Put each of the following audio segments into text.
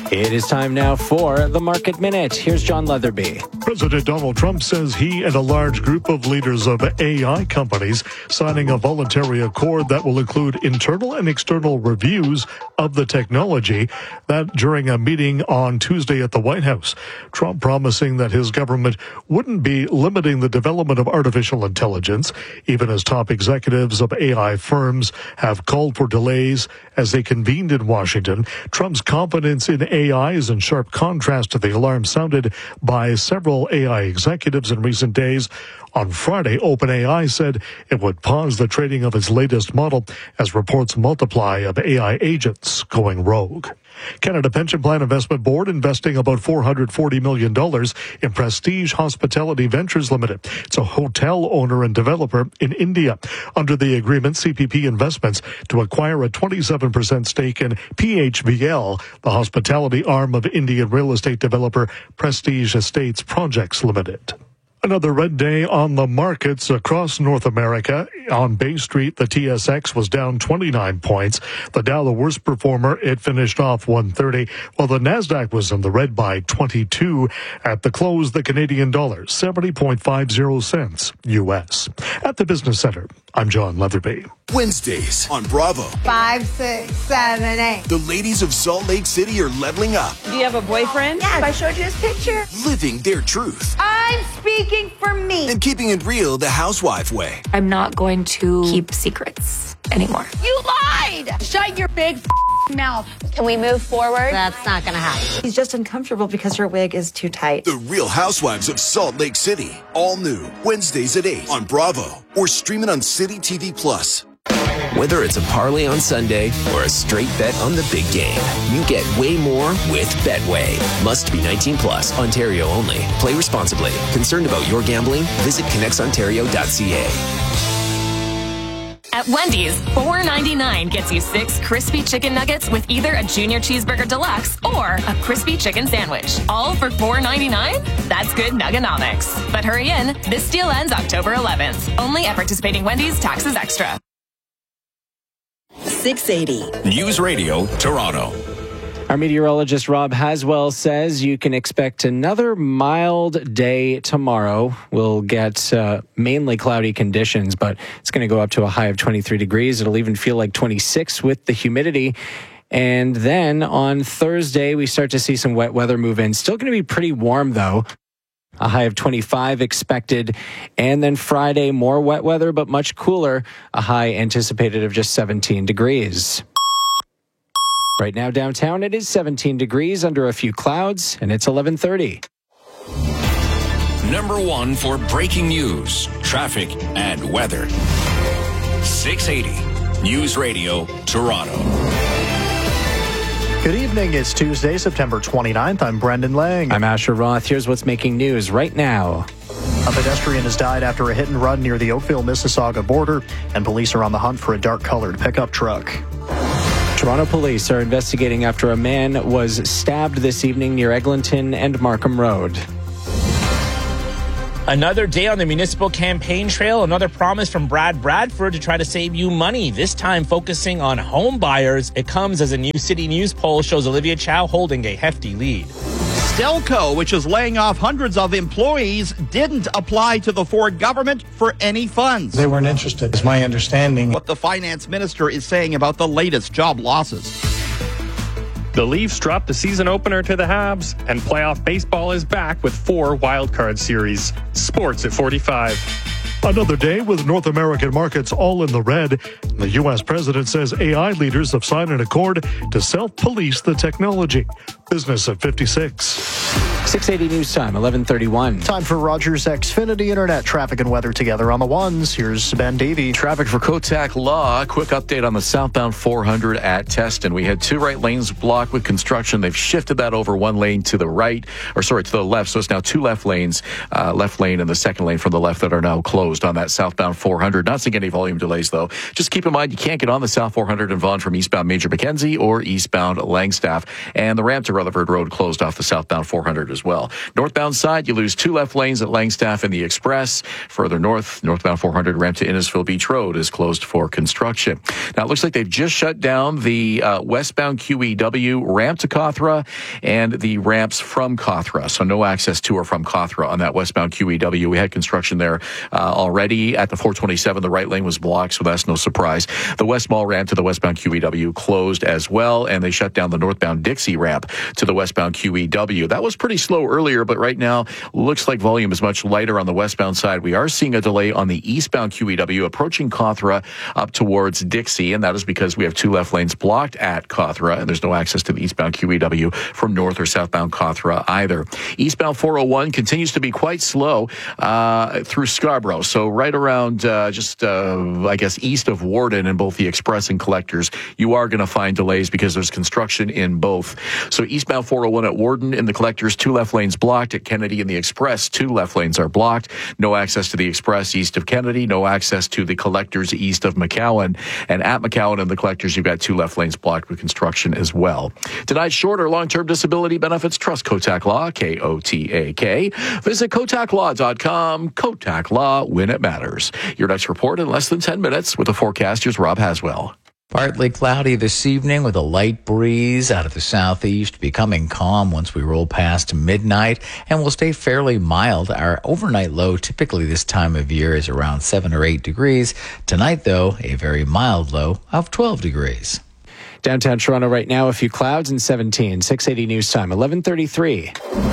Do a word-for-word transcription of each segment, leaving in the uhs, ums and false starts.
It is time now for the Market Minute. Here's John Leatherby. President Donald Trump says he and a large group of leaders of A I companies signing a voluntary accord that will include internal and external reviews of the technology. That during a meeting on Tuesday at the White House. Trump promising that his government wouldn't be limiting the development of artificial intelligence, even as top executives of A I firms have called for delays as they convened in Washington. Trump's confidence in A I is in sharp contrast to the alarm sounded by several A I executives in recent days. On Friday, OpenAI said it would pause the trading of its latest model as reports multiply of A I agents going rogue. Canada Pension Plan Investment Board investing about four hundred forty million dollars in Prestige Hospitality Ventures Limited. It's a hotel owner and developer in India. Under the agreement, C P P Investments to acquire a twenty-seven percent stake in P H V L, the hospitality arm of Indian real estate developer Prestige Estates Projects Limited. Another red day on the markets across North America. On Bay Street, the T S X was down twenty-nine points. The Dow, the worst performer, it finished off one thirty, while the Nasdaq was in the red by twenty-two. At the close, the Canadian dollar, seventy point five zero cents U S. At the Business Center, I'm John Leatherby. Wednesdays on Bravo. Five, six, seven, eight. The ladies of Salt Lake City are leveling up. Do you have a boyfriend? Yes, I showed you his picture. Living their truth. I'm speaking for me. And keeping it real the housewife way. I'm not going to keep secrets anymore. You lied! Shut your big f- mouth. Can we move forward? That's not going to happen. He's just uncomfortable because her wig is too tight. The Real Housewives of Salt Lake City. All new. Wednesdays at eight on Bravo. Or streaming on City T V Plus. Whether it's a parlay on Sunday or a straight bet on the big game, you get way more with Betway. Must be nineteen plus, Ontario only. Play responsibly. Concerned about your gambling? Visit connects ontario dot c a. At Wendy's, four ninety-nine gets you six crispy chicken nuggets with either a junior cheeseburger deluxe or a crispy chicken sandwich. All for four ninety-nine? That's good nugganomics. But hurry in, this deal ends October eleventh. Only at participating Wendy's, taxes extra. six eighty. News Radio, Toronto. Our meteorologist Rob Haswell says you can expect another mild day tomorrow. We'll get uh, mainly cloudy conditions, but it's going to go up to a high of twenty-three degrees. It'll even feel like twenty-six with the humidity. And then on Thursday, we start to see some wet weather move in. Still going to be pretty warm, though. A high of twenty-five expected. And then Friday, more wet weather, but much cooler. A high anticipated of just seventeen degrees. Right now downtown, it is seventeen degrees under a few clouds, and it's eleven thirty. Number one for breaking news, traffic, and weather. six eighty. News Radio, Toronto. Good evening. It's Tuesday, September twenty-ninth. I'm Brendan Lang. I'm Asher Roth. Here's what's making news right now. A pedestrian has died after a hit and run near the Oakville-Mississauga border, and police are on the hunt for a dark-colored pickup truck. Toronto police are investigating after a man was stabbed this evening near Eglinton and Markham Road. Another day on the municipal campaign trail, another promise from Brad Bradford to try to save you money, this time focusing on home buyers. It comes as a new City News poll shows Olivia Chow holding a hefty lead. Stelco, which is laying off hundreds of employees, didn't apply to the Ford government for any funds. They weren't interested, is my understanding. What the finance minister is saying about the latest job losses. The Leafs dropped the season opener to the Habs, and playoff baseball is back with four wildcard series. Sports at forty-five. Another day with North American markets all in the red. The U S president says A I leaders have signed an accord to self-police the technology. Business at fifty-six. six eighty News Time, eleven thirty-one. Time for Rogers Xfinity Internet traffic and weather together on the ones. Here's Ben Davey. Traffic for Kotak Law. Quick update on the southbound four hundred at Teston. We had two right lanes blocked with construction. They've shifted that over one lane to the right, or sorry, to the left. So it's now two left lanes, uh, left lane and the second lane from the left that are now closed on that southbound four hundred. Not seeing any volume delays, though. Just keep in mind, you can't get on the South four hundred in Vaughan from eastbound Major Mackenzie or eastbound Langstaff. And the ramp to Rutherford Road closed off the southbound four hundred as as well. Northbound side, you lose two left lanes at Langstaff and the Express. Further north, northbound four hundred ramp to Innisfil Beach Road is closed for construction. Now, it looks like they've just shut down the uh, westbound Q E W ramp to Cawthra and the ramps from Cawthra. So no access to or from Cawthra on that westbound Q E W. We had construction there uh, already at the four twenty-seven. The right lane was blocked, so that's no surprise. The West Mall ramp to the westbound Q E W closed as well, and they shut down the northbound Dixie ramp to the westbound Q E W. That was pretty slow earlier, but right now looks like volume is much lighter on the westbound side. We are seeing a delay on the eastbound Q E W approaching Cawthra up towards Dixie, and that is because we have two left lanes blocked at Cawthra, and there's no access to the eastbound Q E W from north or southbound Cawthra either. Eastbound four oh one continues to be quite slow uh, through Scarborough, so right around uh, just, uh, I guess, east of Warden in both the Express and Collectors, you are going to find delays because there's construction in both. So eastbound four oh one at Warden in the Collectors, two left lanes blocked. At Kennedy in the Express, two left lanes are blocked. No access to the Express east of Kennedy, no access to the Collectors east of McCowan. And at McCowan and the Collectors, you've got two left lanes blocked with construction as well. Denied short or long-term disability benefits? Trust Kotak Law, K O T A K. Visit kotak law dot com. Kotak Law, when it matters. Your next report in less than ten minutes with the forecast. Here's Rob Haswell. Partly cloudy this evening with a light breeze out of the southeast, becoming calm once we roll past midnight, and will stay fairly mild. Our overnight low typically this time of year is around seven or eight degrees. Tonight, though, a very mild low of twelve degrees. Downtown Toronto right now, a few clouds and seventeen. six eighty news time, eleven thirty-three.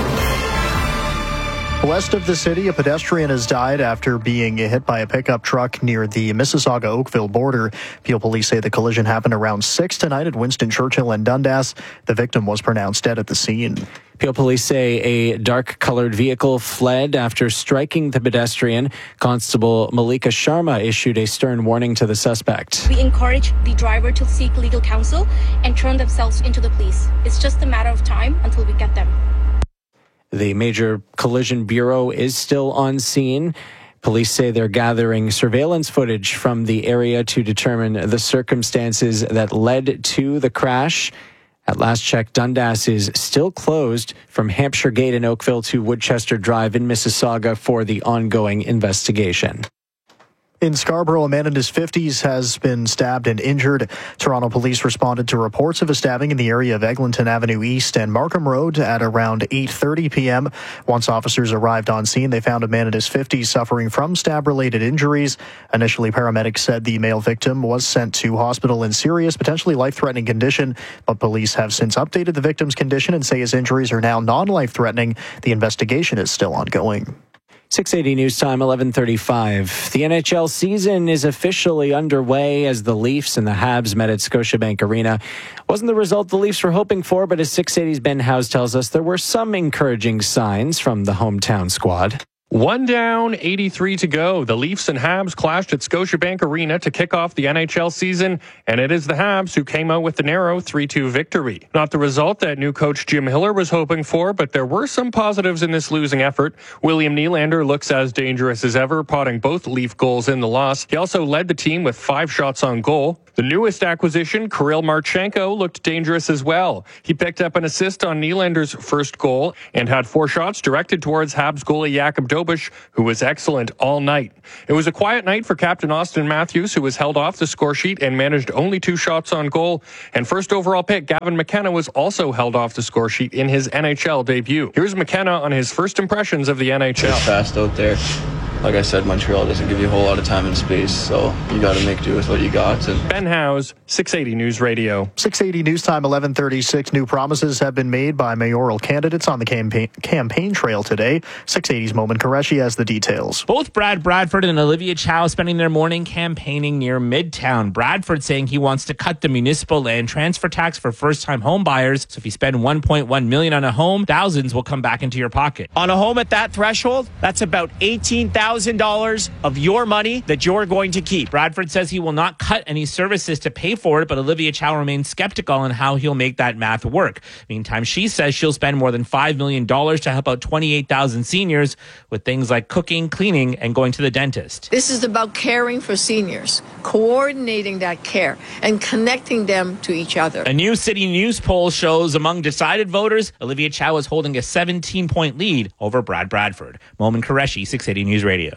West of the city, a pedestrian has died after being hit by a pickup truck near the Mississauga-Oakville border. Peel police say the collision happened around six tonight at Winston Churchill and Dundas. The victim was pronounced dead at the scene. Peel police say a dark-colored vehicle fled after striking the pedestrian. Constable Malika Sharma issued a stern warning to the suspect. We encourage the driver to seek legal counsel and turn themselves into the police. It's just a matter of time until we get them. The Major Collision Bureau is still on scene. Police say they're gathering surveillance footage from the area to determine the circumstances that led to the crash. At last check, Dundas is still closed from Hampshire Gate in Oakville to Woodchester Drive in Mississauga for the ongoing investigation. In Scarborough, a man in his fifties has been stabbed and injured. Toronto police responded to reports of a stabbing in the area of Eglinton Avenue East and Markham Road at around eight thirty p.m. Once officers arrived on scene, they found a man in his fifties suffering from stab-related injuries. Initially, paramedics said the male victim was sent to hospital in serious, potentially life-threatening condition, but police have since updated the victim's condition and say his injuries are now non-life-threatening. The investigation is still ongoing. six eighty news time, eleven thirty-five. The N H L season is officially underway as the Leafs and the Habs met at Scotiabank Arena. Wasn't the result the Leafs were hoping for, but as six eighty's Ben House tells us, there were some encouraging signs from the hometown squad. One down, eighty-three to go. The Leafs and Habs clashed at Scotiabank Arena to kick off the N H L season, and it is the Habs who came out with the narrow three two victory. Not the result that new coach Jim Hiller was hoping for, but there were some positives in this losing effort. William Nylander looks as dangerous as ever, potting both Leaf goals in the loss. He also led the team with five shots on goal. The newest acquisition, Kirill Marchenko, looked dangerous as well. He picked up an assist on Nylander's first goal and had four shots directed towards Habs goalie Jakub Dobush, who was excellent all night. It was a quiet night for captain Austin Matthews, who was held off the score sheet and managed only two shots on goal. And first overall pick, Gavin McKenna, was also held off the score sheet in his N H L debut. Here's McKenna on his first impressions of the N H L. It's fast out there. Like I said, Montreal doesn't give you a whole lot of time and space, so you got to make do with what you got. And Ben House, six eighty News Radio. six eighty News Time, eleven thirty-six. New promises have been made by mayoral candidates on the campaign campaign trail today. six eighty's Moment Qureshi has the details. Both Brad Bradford and Olivia Chow spending their morning campaigning near Midtown. Bradford saying he wants to cut the municipal land transfer tax for first-time home buyers. So if you spend one point one million dollars on a home, thousands will come back into your pocket. On a home at that threshold, that's about eighteen thousand thousand dollars of your money that you're going to keep. Bradford says he will not cut any services to pay for it, but Olivia Chow remains skeptical on how he'll make that math work. Meantime, she says she'll spend more than five million dollars to help out twenty-eight thousand seniors with things like cooking, cleaning, and going to the dentist. This is about caring for seniors, coordinating that care, and connecting them to each other. A new City News poll shows among decided voters, Olivia Chow is holding a seventeen-point lead over Brad Bradford. Momin Qureshi, six eighty News Radio.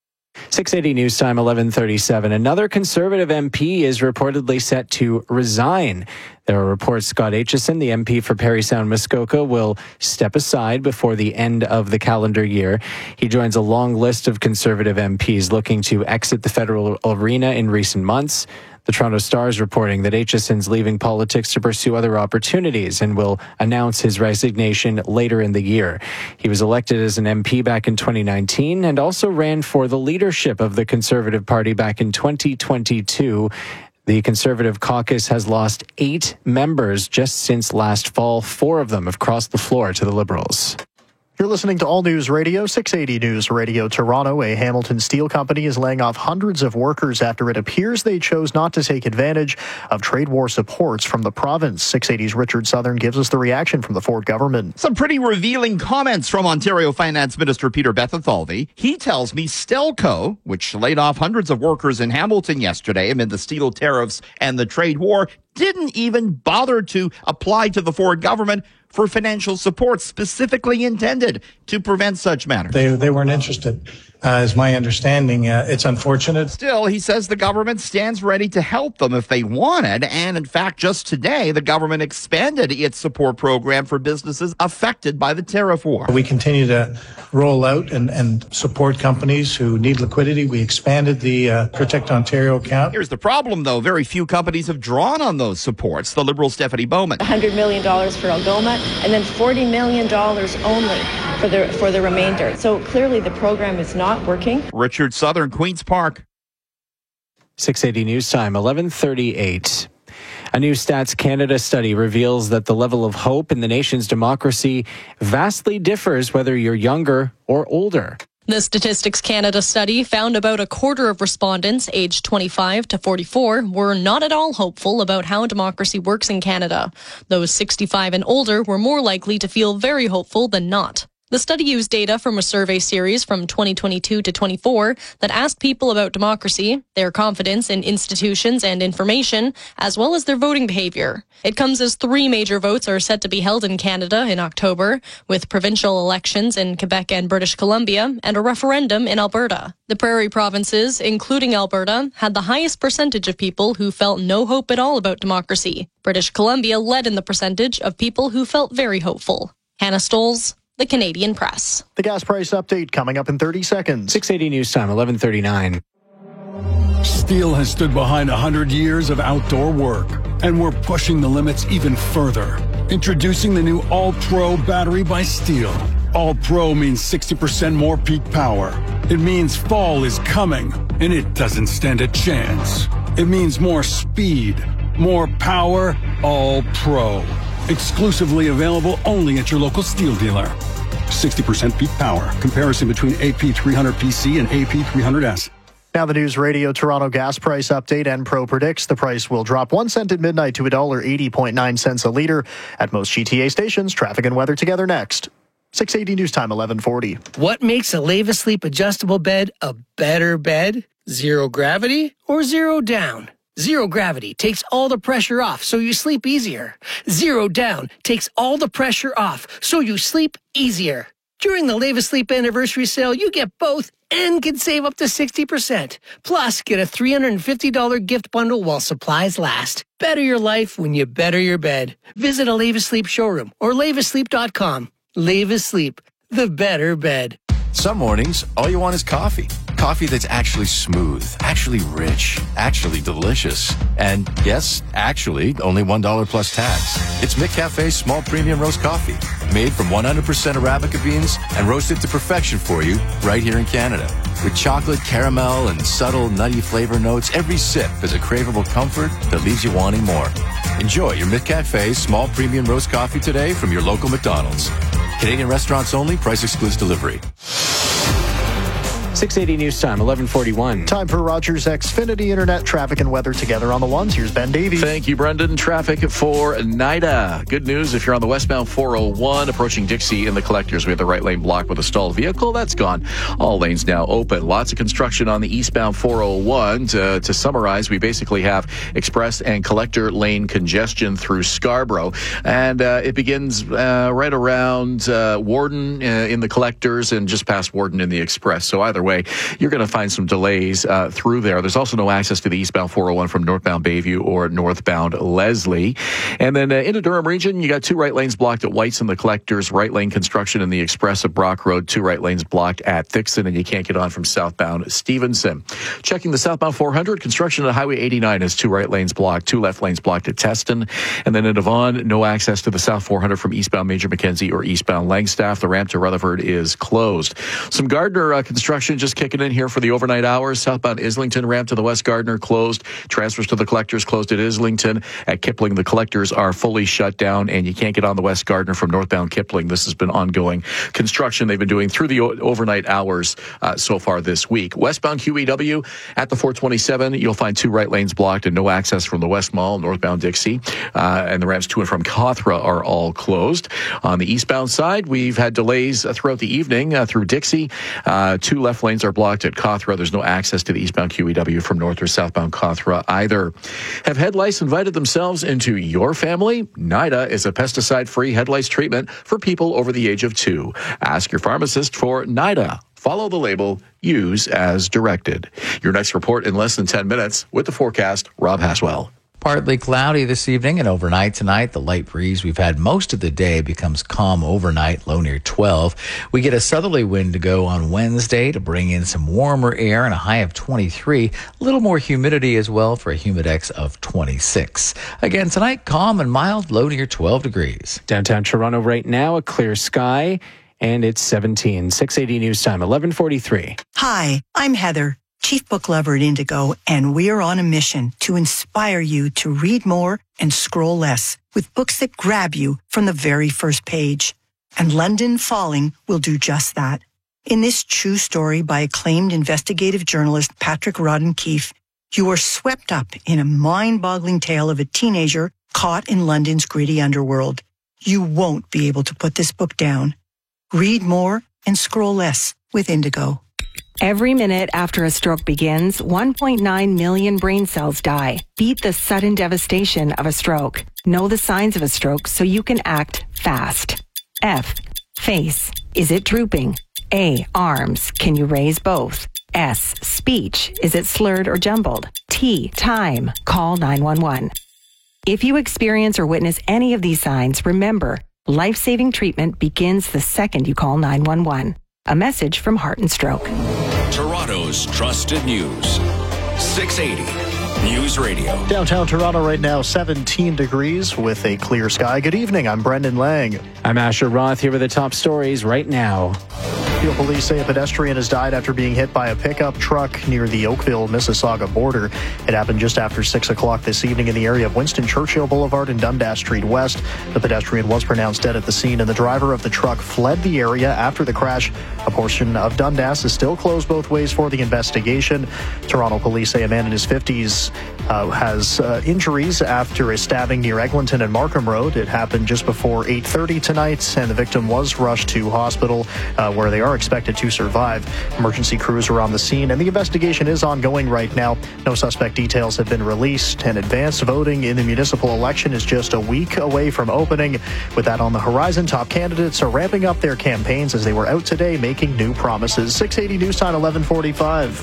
six eighty News Time, eleven thirty-seven. Another Conservative M P is reportedly set to resign. There are reports Scott Aitchison, the M P for Parry Sound Muskoka, will step aside before the end of the calendar year. He joins a long list of Conservative M Ps looking to exit the federal arena in recent months. The Toronto Star is reporting that Aitchison's leaving politics to pursue other opportunities and will announce his resignation later in the year. He was elected as an M P back in twenty nineteen and also ran for the leadership of the Conservative Party back in twenty twenty-two. The Conservative caucus has lost eight members just since last fall. Four of them have crossed the floor to the Liberals. You're listening to All News Radio, six eighty News Radio Toronto. A Hamilton Steel company is laying off hundreds of workers after it appears they chose not to take advantage of trade war supports from the province. six eighty's Richard Southern gives us the reaction from the Ford government. Some pretty revealing comments from Ontario Finance Minister Peter Bethithalvey. He tells me Stelco, which laid off hundreds of workers in Hamilton yesterday amid the steel tariffs and the trade war, didn't even bother to apply to the Ford government for financial support specifically intended to prevent such matters. They they weren't interested, uh, is my understanding. Uh, it's unfortunate. Still, he says the government stands ready to help them if they wanted. And in fact, just today, the government expanded its support program for businesses affected by the tariff war. We continue to roll out and, and support companies who need liquidity. We expanded the uh, Protect Ontario account. Here's the problem, though. Very few companies have drawn on those supports. The Liberal Stephanie Bowman. one hundred million dollars for Algoma, and then forty million dollars only for the for the remainder. So clearly the program is not working. Richard Southern, Queen's Park. six eighty News Time, eleven thirty-eight. A new Stats Canada study reveals that the level of hope in the nation's democracy vastly differs whether you're younger or older. The Statistics Canada study found about a quarter of respondents aged twenty-five to forty-four were not at all hopeful about how democracy works in Canada. Those sixty-five and older were more likely to feel very hopeful than not. The study used data from a survey series from twenty twenty-two to twenty-four that asked people about democracy, their confidence in institutions and information, as well as their voting behavior. It comes as three major votes are set to be held in Canada in October, with provincial elections in Quebec and British Columbia, and a referendum in Alberta. The prairie provinces, including Alberta, had the highest percentage of people who felt no hope at all about democracy. British Columbia led in the percentage of people who felt very hopeful. Hannah Stolz, The Canadian Press. The gas price update coming up in thirty seconds. six eighty News Time, eleven thirty-nine. Steel has stood behind one hundred years of outdoor work, and we're pushing the limits even further. Introducing the new All-Pro battery by Steel. All-Pro means sixty percent more peak power. It means fall is coming, and it doesn't stand a chance. It means more speed, more power, All-Pro. Exclusively available only at your local Steel dealer. sixty percent peak power. Comparison between A P three hundred P C and A P three hundred S. Now the News Radio Toronto gas price update. Enpro predicts the price will drop one cent at midnight to one dollar eighty point nine cents a litre at most G T A stations. Traffic and weather together next. six eighty News Time, eleven forty. What makes a Leva Sleep adjustable bed a better bed? Zero gravity or zero down? Zero gravity takes all the pressure off so you sleep easier. Zero down takes all the pressure off so you sleep easier. During the Leva Sleep anniversary sale, you get both and can save up to sixty percent. Plus, get a three hundred fifty dollars gift bundle while supplies last. Better your life when you better your bed. Visit a Leva Sleep showroom or leva sleep dot com. Leva Sleep, the better bed. Some mornings, all you want is coffee. Coffee that's actually smooth, actually rich, actually delicious. And yes, actually, only one dollar plus tax. It's McCafe's small premium roast coffee, made from one hundred percent Arabica beans and roasted to perfection for you right here in Canada. With chocolate, caramel, and subtle nutty flavor notes, every sip is a craveable comfort that leaves you wanting more. Enjoy your McCafe small premium roast coffee today from your local McDonald's. Canadian restaurants only, price excludes delivery. six eighty News Time, eleven forty-one. Time for Rogers Xfinity Internet traffic and weather together on the ones. Here's Ben Davies. Thank you, Brendan. Traffic for NIDA. Good news if you're on the westbound four oh one approaching Dixie in the collectors. We have the right lane blocked with a stalled vehicle. That's gone. All lanes now open. Lots of construction on the eastbound four oh one. To, to summarize, we basically have express and collector lane congestion through Scarborough. And uh, it begins uh, right around uh, Warden uh, in the collectors and just past Warden in the express. So either way, you're going to find some delays uh, through there. There's also no access to the eastbound four oh one from northbound Bayview or northbound Leslie. And then uh, in the Durham region, you got two right lanes blocked at White's in the collectors, right lane construction in the express at Brock Road, two right lanes blocked at Thixon, and you can't get on from southbound Stevenson. Checking the southbound four hundred, construction at Highway eighty-nine has two right lanes blocked, two left lanes blocked at Teston. And then in Devon, no access to the south four hundred from eastbound Major Mackenzie or eastbound Langstaff. The ramp to Rutherford is closed. Some Gardner uh, construction just kicking in here for the overnight hours. Southbound Islington ramp to the West Gardner closed. Transfers to the collectors closed at Islington. At Kipling, the collectors are fully shut down, and you can't get on the West Gardner from northbound Kipling. This has been ongoing construction they've been doing through the o- overnight hours uh, so far this week. Westbound Q E W at the four twenty-seven, you'll find two right lanes blocked and no access from the West Mall, northbound Dixie, uh, and the ramps to and from Cawthra are all closed. On the eastbound side, we've had delays uh, throughout the evening uh, through Dixie. Uh, two left lanes are blocked at Cawthra. There's no access to the eastbound Q E W from north or southbound Cawthra either. Have head lice invited themselves into your family? NIDA is a pesticide-free head lice treatment for people over the age of two. Ask your pharmacist for NIDA. Follow the label, use as directed. Your next report in less than ten minutes with the forecast, Rob Haswell. Partly cloudy this evening and overnight tonight. The light breeze we've had most of the day becomes calm overnight, low near twelve. We get a southerly wind to go on Wednesday to bring in some warmer air and a high of twenty-three. A little more humidity as well for a humidex of twenty-six. Again, tonight, calm and mild, low near twelve degrees. Downtown Toronto right now, a clear sky, and it's seventeen. six eighty News Time, eleven forty-three. Hi, I'm Heather, Chief Book Lover at Indigo, and we're on a mission to inspire you to read more and scroll less with books that grab you from the very first page. And London Falling will do just that. In this true story by acclaimed investigative journalist Patrick Rodden Keefe, you are swept up in a mind-boggling tale of a teenager caught in London's gritty underworld. You won't be able to put this book down. Read more and scroll less with Indigo. Every minute after a stroke begins, one point nine million brain cells die. Beat the sudden devastation of a stroke. Know the signs of a stroke so you can act fast. F. Face. Is it drooping? A. Arms. Can you raise both? S. Speech. Is it slurred or jumbled? T. Time. Call nine one one. If you experience or witness any of these signs, remember, life-saving treatment begins the second you call nine one one. A message from Heart and Stroke. Toronto's trusted news. six eighty News Radio. Downtown Toronto right now, seventeen degrees with a clear sky. Good evening. I'm Brendan Lang. I'm Asher Roth. Here are the top stories right now. Peel police say a pedestrian has died after being hit by a pickup truck near the Oakville-Mississauga border. It happened just after six o'clock this evening in the area of Winston Churchill Boulevard and Dundas Street West. The pedestrian was pronounced dead at the scene, and the driver of the truck fled the area after the crash. A portion of Dundas is still closed both ways for the investigation. Toronto police say a man in his fifties uh, has uh, injuries after a stabbing near Eglinton and Markham Road. It happened just before eight thirty tonight, and the victim was rushed to hospital uh, where they are expected to survive. Emergency crews are on the scene, and the investigation is ongoing right now. No suspect details have been released, and advanced voting in the municipal election is just a week away from opening. With that on the horizon, top candidates are ramping up their campaigns as they were out today making new promises. six eighty News Time, eleven forty-five.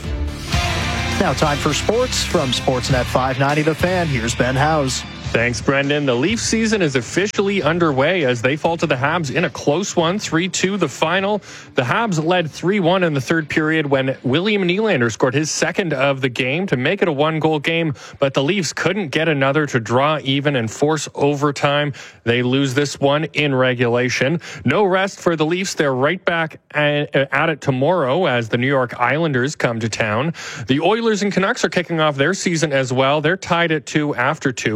Now time for sports from Sportsnet five ninety The Fan. Here's Ben Howes. Thanks, Brendan. The Leafs season is officially underway as they fall to the Habs in a close one, three two the final. The Habs led three one in the third period when William Nylander scored his second of the game to make it a one-goal game, but the Leafs couldn't get another to draw even and force overtime. They lose this one in regulation. No rest for the Leafs. They're right back at it tomorrow as the New York Islanders come to town. The Oilers and Canucks are kicking off their season as well. They're tied at two after two. Early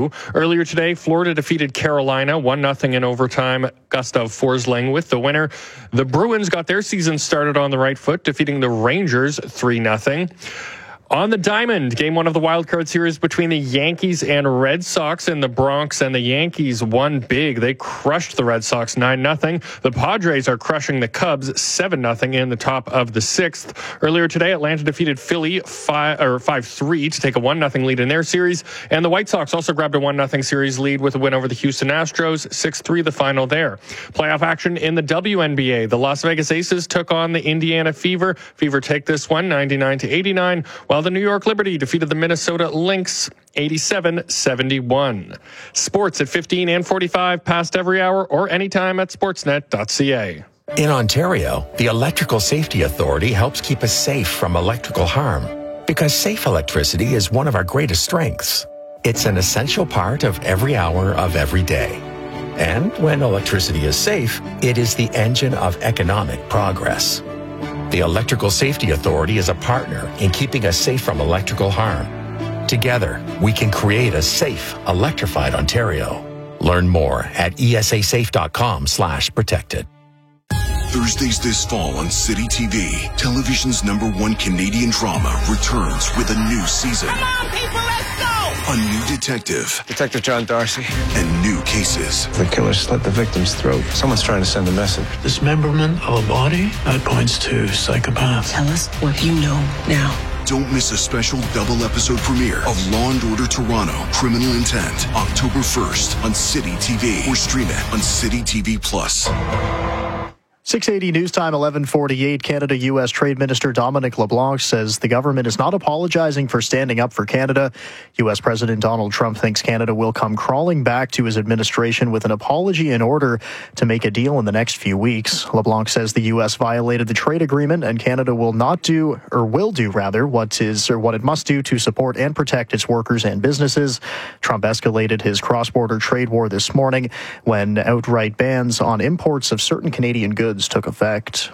Earlier today, Florida defeated Carolina one nothing in overtime. Gustav Forsling with the winner. The Bruins got their season started on the right foot, defeating the Rangers three nothing. On the diamond, game one of the wild card series between the Yankees and Red Sox in the Bronx, and the Yankees won big. They crushed the Red Sox nine nothing. The Padres are crushing the Cubs seven nothing in the top of the sixth. Earlier today, Atlanta defeated Philly five or five three to take a one nothing lead in their series, and the White Sox also grabbed a one nothing series lead with a win over the Houston Astros, six three the final there. Playoff action in the W N B A. The Las Vegas Aces took on the Indiana Fever. Fever take this one ninety-nine to eighty-nine, while the New York Liberty defeated the Minnesota Lynx eighty-seven seventy-one. Sports at fifteen and forty-five, past every hour or anytime at sportsnet dot c a. In Ontario, the Electrical Safety Authority helps keep us safe from electrical harm because safe electricity is one of our greatest strengths. It's an essential part of every hour of every day. And when electricity is safe, it is the engine of economic progress. The Electrical Safety Authority is a partner in keeping us safe from electrical harm. Together, we can create a safe, electrified Ontario. Learn more at E S A safe dot com slash protected. Thursdays this fall on City T V, television's number one Canadian drama returns with a new season. Come on, people, let's go! A new detective. Detective John Darcy. And new cases. The killer slit the victim's throat. Someone's trying to send a message. Dismemberment of a body? That points to psychopath. Tell us what you know now. Don't miss a special double episode premiere of Law and Order Toronto, Criminal Intent, October first on City T V, or stream it on City T V Plus. six eighty News Time, eleven forty-eight. Canada U S Trade Minister Dominic LeBlanc says the government is not apologizing for standing up for Canada. U S President Donald Trump thinks Canada will come crawling back to his administration with an apology in order to make a deal in the next few weeks. LeBlanc says the U S violated the trade agreement and Canada will not do, or will do rather, what is or what it must do to support and protect its workers and businesses. Trump escalated his cross-border trade war this morning when outright bans on imports of certain Canadian goods took effect.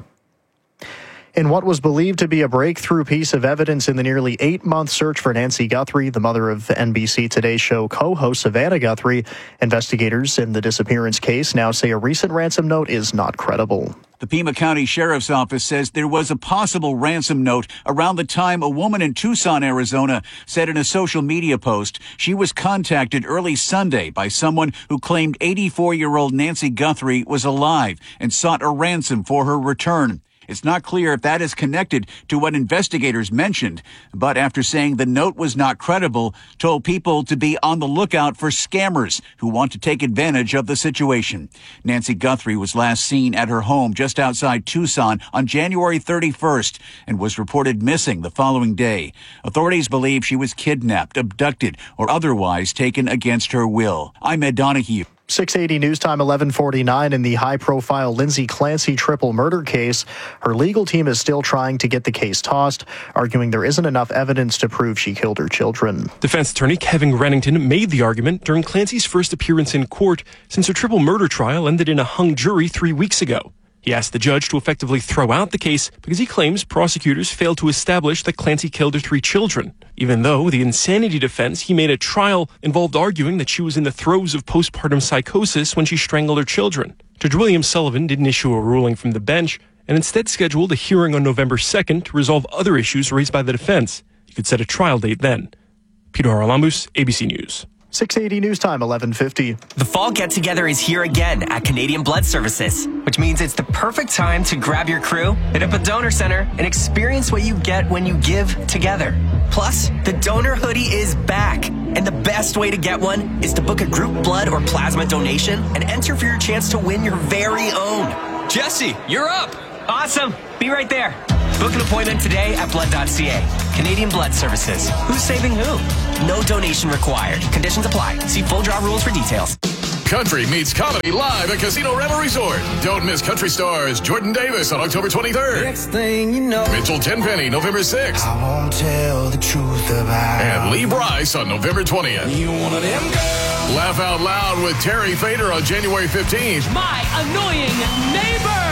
In what was believed to be a breakthrough piece of evidence in the nearly eight-month search for Nancy Guthrie, the mother of N B C Today Show co-host Savannah Guthrie, investigators in the disappearance case now say a recent ransom note is not credible. The Pima County Sheriff's Office says there was a possible ransom note around the time a woman in Tucson, Arizona, said in a social media post she was contacted early Sunday by someone who claimed eighty-four-year-old Nancy Guthrie was alive and sought a ransom for her return. It's not clear if that is connected to what investigators mentioned, but after saying the note was not credible, told people to be on the lookout for scammers who want to take advantage of the situation. Nancy Guthrie was last seen at her home just outside Tucson on January thirty-first and was reported missing the following day. Authorities believe she was kidnapped, abducted, or otherwise taken against her will. I'm Ed Donahue. six eighty News Time, eleven forty-nine. In the high-profile Lindsay Clancy triple murder case, her legal team is still trying to get the case tossed, arguing there isn't enough evidence to prove she killed her children. Defense attorney Kevin Rennington made the argument during Clancy's first appearance in court since her triple murder trial ended in a hung jury three weeks ago. He asked the judge to effectively throw out the case because he claims prosecutors failed to establish that Clancy killed her three children, even though the insanity defense he made at trial involved arguing that she was in the throes of postpartum psychosis when she strangled her children. Judge William Sullivan didn't issue a ruling from the bench and instead scheduled a hearing on November second to resolve other issues raised by the defense. He could set a trial date then. Peter Haralambous, A B C News. six eighty News Time, eleven fifty. The fall get-together is here again at Canadian Blood Services, which means it's the perfect time to grab your crew, hit up a donor center, and experience what you get when you give together. Plus, the donor hoodie is back, and the best way to get one is to book a group blood or plasma donation and enter for your chance to win your very own. Jesse, you're up! Awesome! Be right there. Book an appointment today at blood dot c a. Canadian Blood Services. Who's saving who? No donation required. Conditions apply. See full draw rules for details. Country meets comedy live at Casino Rebel Resort. Don't miss country stars Jordan Davis on October twenty-third. Next thing you know, Mitchell Tenpenny November sixth. I won't tell the truth about And Lee Bryce on November twentieth. You one of them girls. Laugh out loud with Terry Fader on January fifteenth. My annoying neighbor.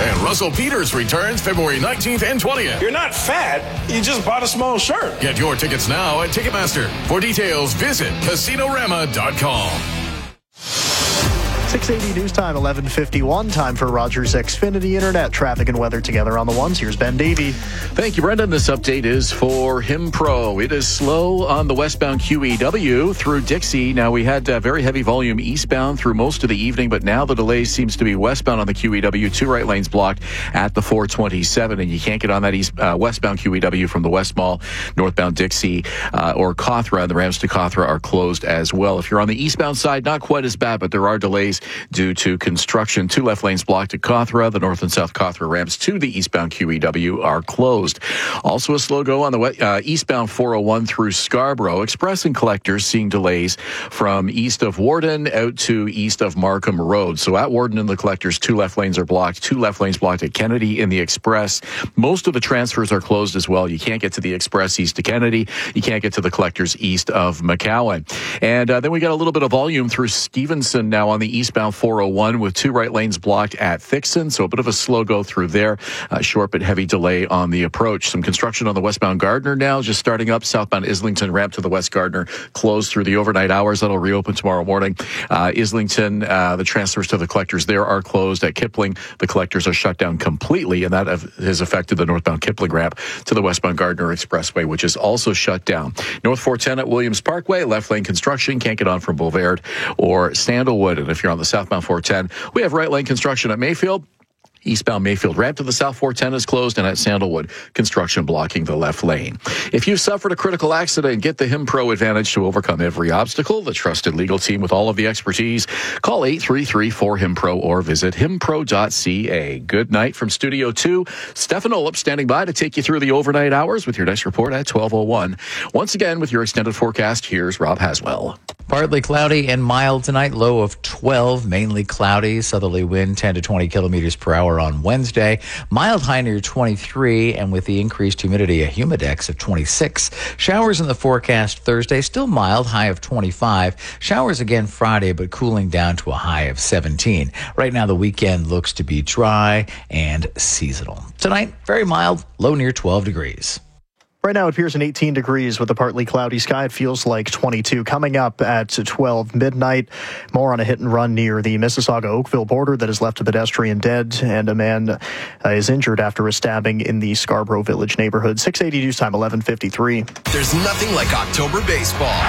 And Russell Peters returns February nineteenth and twentieth. You're not fat. You just bought a small shirt. Get your tickets now at Ticketmaster. For details, visit Casinorama dot com. six eighty News Time, eleven fifty-one. Time for Rogers Xfinity Internet. Traffic and weather together on the ones. Here's Ben Davey. Thank you, Brendan. This update is for HimPro. It is slow on the westbound Q E W through Dixie. Now, we had uh, very heavy volume eastbound through most of the evening, but now the delay seems to be westbound on the Q E W. Two right lanes blocked at the four twenty-seven, and you can't get on that east uh, westbound Q E W from the West Mall, northbound Dixie, uh, or Cawthra. The ramps to Cawthra are closed as well. If you're on the eastbound side, not quite as bad, but there are delays due to construction. Two left lanes blocked at Cawthra. The north and south Cawthra ramps to the eastbound Q E W are closed. Also a slow go on the uh, eastbound four oh one through Scarborough. Express and collectors seeing delays from east of Warden out to east of Markham Road. So at Warden and the collectors, two left lanes are blocked. Two left lanes blocked at Kennedy in the Express. Most of the transfers are closed as well. You can't get to the Express east to Kennedy. You can't get to the collectors east of McCowan. And uh, then we got a little bit of volume through Stevenson now on the eastbound four oh one with two right lanes blocked at Thixon. So a bit of a slow go through there. Uh, short but heavy delay on the approach. Some construction on the westbound Gardner now just starting up. Southbound Islington ramp to the West Gardner closed through the overnight hours. That'll reopen tomorrow morning. Uh, Islington, uh, the transfers to the collectors there are closed. At Kipling, the collectors are shut down completely, and that has affected the northbound Kipling ramp to the westbound Gardner Expressway, which is also shut down. North four ten at Williams Parkway, left lane construction. Can't get on from Boulevard or Sandalwood. And if you're on the southbound four ten, we have right lane construction at Mayfield. Eastbound Mayfield ramp to the south four ten is closed, and at Sandalwood, construction blocking the left lane. If you suffered a critical accident, get the HimPro advantage to overcome every obstacle. The trusted legal team with all of the expertise. Call eight three three four HimPro or visit himpro dot c a. Good night from Studio two. Stefan Olip standing by to take you through the overnight hours with your next report at twelve oh one. Once again, with your extended forecast, here's Rob Haswell. Partly cloudy and mild tonight, low of twelve, mainly cloudy, southerly wind ten to twenty kilometers per hour on Wednesday, mild high near twenty-three, and with the increased humidity, a humidex of twenty-six. Showers in the forecast Thursday, still mild, high of twenty-five. Showers again Friday, but cooling down to a high of seventeen. Right now, the weekend looks to be dry and seasonal. Tonight, very mild, low near twelve degrees. Right now, it appears in eighteen degrees with a partly cloudy sky. It feels like twenty-two. Coming up at twelve midnight, more on a hit and run near the Mississauga-Oakville border that has left a pedestrian dead, and a man uh, is injured after a stabbing in the Scarborough Village neighborhood. six eighty News Time, eleven fifty-three. There's nothing like October baseball.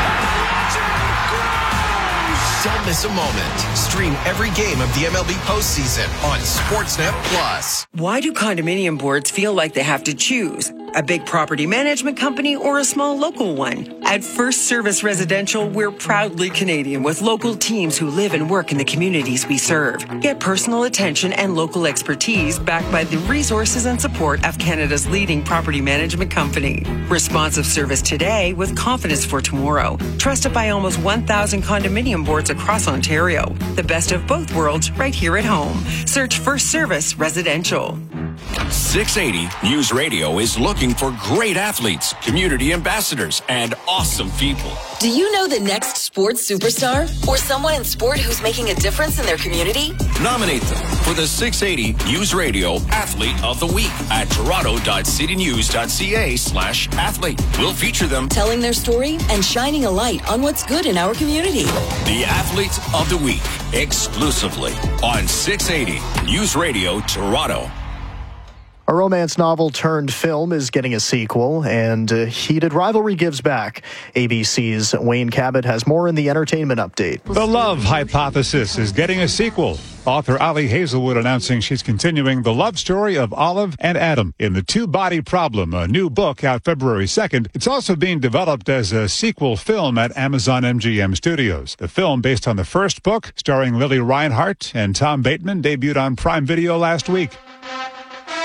Don't miss a moment. Stream every game of the M L B postseason on Sportsnet Plus. Why do condominium boards feel like they have to choose? A big property management company or a small local one? At First Service Residential, we're proudly Canadian with local teams who live and work in the communities we serve. Get personal attention and local expertise backed by the resources and support of Canada's leading property management company. Responsive service today with confidence for tomorrow. Trusted by almost one thousand condominium boards across Ontario. The best of both worlds right here at home. Search First Service Residential. six eighty News Radio is looking for great athletes, community ambassadors, and awesome people. Do you know the next sports superstar? Or someone in sport who's making a difference in their community? Nominate them for the six eighty News Radio Athlete of the Week at toronto dot city news dot c a slash athlete. We'll feature them telling their story and shining a light on what's good in our community. The Athlete of the Week, exclusively on six eighty News Radio Toronto. A romance novel turned film is getting a sequel, and uh, Heated Rivalry gives back. A B C's Wayne Cabot has more in the entertainment update. The Love Hypothesis is getting a sequel. Author Ali Hazelwood announcing she's continuing the love story of Olive and Adam in The Two-Body Problem, a new book out February second. It's also being developed as a sequel film at Amazon M G M Studios. The film, based on the first book, starring Lily Reinhart and Tom Bateman, debuted on Prime Video last week.